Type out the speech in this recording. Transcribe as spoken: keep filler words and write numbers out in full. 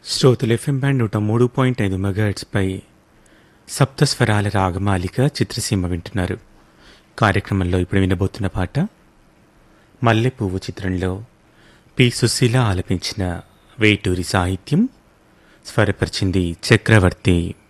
శ్రోతలు FM band నూట మూడు పాయింట్ ఐదు మెగాహెట్స్పై సప్తస్వరాల రాగమాలిక చిత్రసీమ వింటున్నారు. కార్యక్రమంలో ఇప్పుడు వినబోతున్న పాట మల్లె పువ్వు చిత్రంలో పి సుశీల ఆలపించిన వేటూరి సాహిత్యం, స్వరపరిచింది చక్రవర్తి.